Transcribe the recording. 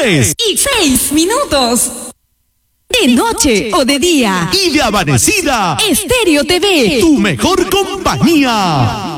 3:06. De noche o de día. Y de amanecida. Estéreo TV. Tu mejor compañía.